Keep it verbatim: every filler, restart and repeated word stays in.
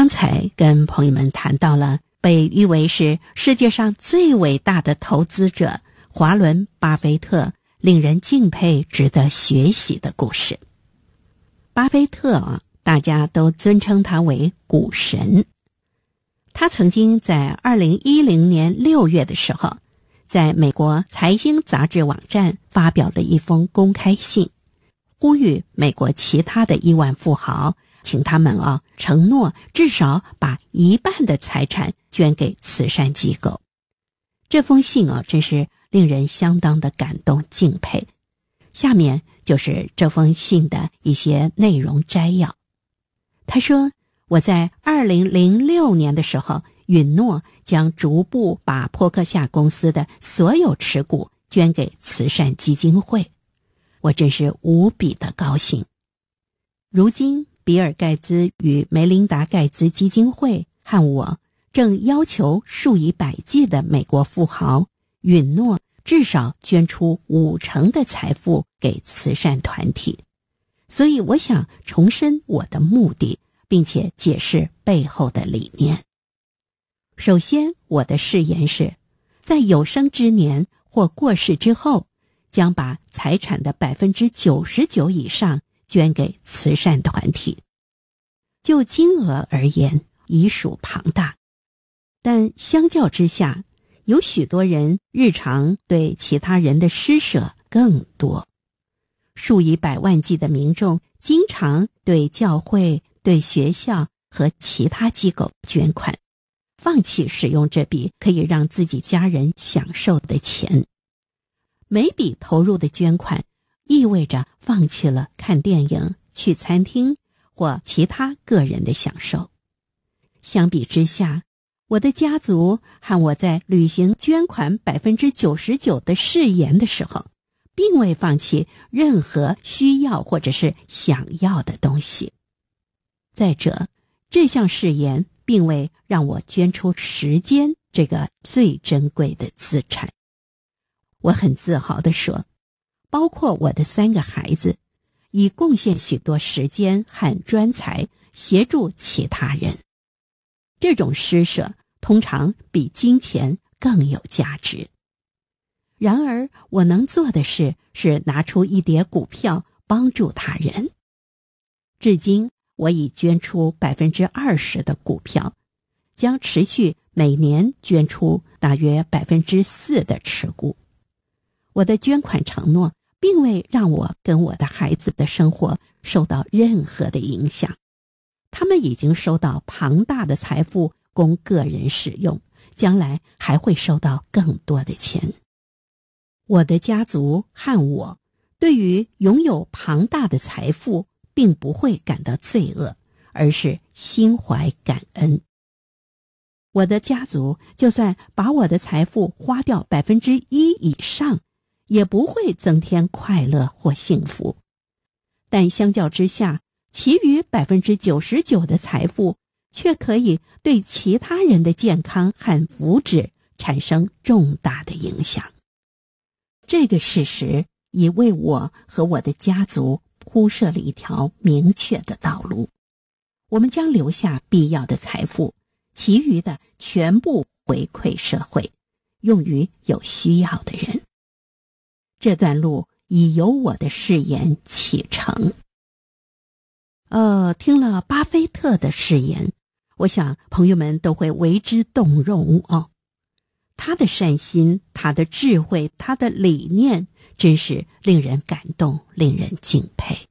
才跟朋友们谈到了被誉为是世界上最伟大的投资者华伦·巴菲特令人敬佩、值得学习的故事。巴菲特啊，大家都尊称他为股神。他曾经在二零一零年六月的时候，在美国财经杂志网站发表了一封公开信，呼吁美国其他的亿万富豪，请他们啊承诺至少把一半的财产捐给慈善机构。这封信啊，真是令人相当的感动敬佩。下面就是这封信的一些内容摘要。他说，我在二零零六年的时候允诺将逐步把波克夏公司的所有持股捐给慈善基金会，我真是无比的高兴。如今比尔盖茨与梅琳达盖茨基金会和我正要求数以百计的美国富豪允诺至少捐出五成的财富给慈善团体，所以我想重申我的目的，并且解释背后的理念。首先，我的誓言是，在有生之年或过世之后，将把财产的 百分之九十九 以上捐给慈善团体。就金额而言，已属庞大，但相较之下，有许多人日常对其他人的施舍更多。数以百万计的民众经常对教会、对学校和其他机构捐款，放弃使用这笔可以让自己家人享受的钱。每笔投入的捐款意味着放弃了看电影、去餐厅或其他个人的享受。相比之下，我的家族和我在履行捐款 百分之九十九 的誓言的时候，并未放弃任何需要或者是想要的东西。再者，这项誓言并未让我捐出时间这个最珍贵的资产。我很自豪地说，包括我的三个孩子，已贡献许多时间和专才协助其他人。这种施舍通常比金钱更有价值。然而，我能做的事是拿出一叠股票帮助他人。至今，我已捐出 百分之二十 的股票，将持续每年捐出大约 百分之四 的持股。我的捐款承诺并未让我跟我的孩子的生活受到任何的影响。他们已经收到庞大的财富供个人使用，将来还会收到更多的钱。我的家族和我对于拥有庞大的财富并不会感到罪恶，而是心怀感恩。我的家族就算把我的财富花掉 百分之一 以上，也不会增添快乐或幸福。但相较之下，其余 百分之九十九 的财富却可以对其他人的健康和福祉产生重大的影响。这个事实已为我和我的家族铺设了一条明确的道路。我们将留下必要的财富，其余的全部回馈社会，用于有需要的人。这段路已由我的誓言启程。呃，听了巴菲特的誓言，我想朋友们都会为之动容哦。他的善心，他的智慧，他的理念，真是令人感动，令人敬佩。